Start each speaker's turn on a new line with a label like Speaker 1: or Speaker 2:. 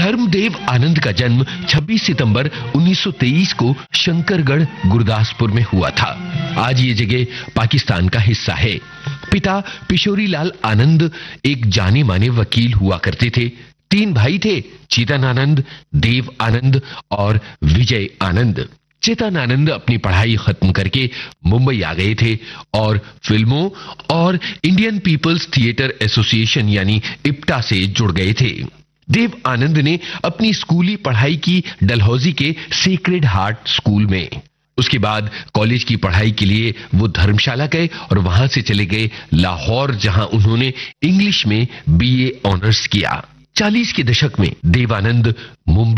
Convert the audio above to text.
Speaker 1: धर्मदेव आनंद का जन्म 26 सितंबर 1923 को शंकरगढ़ गुरदासपुर में हुआ था। आज ये जगह पाकिस्तान का हिस्सा है। पिता किशोरीलाल आनंद एक जाने माने वकील हुआ करते थे। 3 भाई थे, चेतन आनंद, देव आनंद और विजय आनंद। चेतन आनंद अपनी पढ़ाई खत्म करके मुंबई आ गए थे और फिल्मों और इंडियन पीपल्स थिएटर एसोसिएशन यानी इप्टा से जुड़ गए थे। देव आनंद ने अपनी स्कूली पढ़ाई की डलहौजी के सेक्रेड हार्ट स्कूल में। उसके बाद कॉलेज की पढ़ाई के लिए वो धर्मशाला गए और वहां से चले गए लाहौर, जहां उन्होंने इंग्लिश में बीए ऑनर्स किया। 40 के दशक में देव आनंद मुंबई